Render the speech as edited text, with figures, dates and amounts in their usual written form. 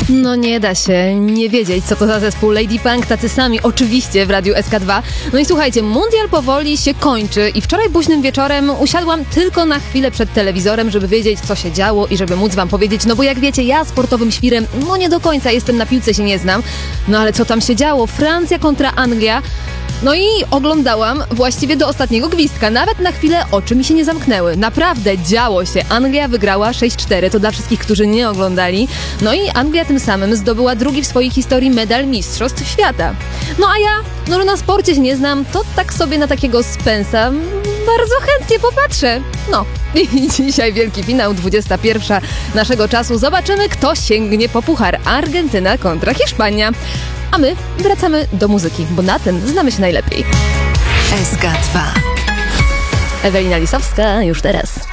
No nie da się nie wiedzieć, co to za zespół Lady Punk, tacy sami oczywiście w Radiu SK2. No i słuchajcie, mundial powoli się kończy i wczoraj późnym wieczorem usiadłam tylko na chwilę przed telewizorem, żeby wiedzieć, co się działo i żeby móc wam powiedzieć, no bo jak wiecie, ja sportowym świrem, no nie do końca jestem, na piłce się nie znam, no ale co tam się działo? Francja kontra Anglia. No i oglądałam właściwie do ostatniego gwizdka. Nawet na chwilę oczy mi się nie zamknęły. Naprawdę działo się. Anglia wygrała 6-4. To dla wszystkich, którzy nie oglądali. No i Anglia tym samym zdobyła drugi w swojej historii medal Mistrzostw Świata. No a ja, no że na sporcie się nie znam, to tak sobie na takiego Spensa bardzo chętnie popatrzę. No i dzisiaj wielki finał, 21 naszego czasu. Zobaczymy, kto sięgnie po puchar. Argentyna kontra Hiszpania. A my wracamy do muzyki, bo na tym znamy się najlepiej. SK2. Ewelina Lisowska już teraz.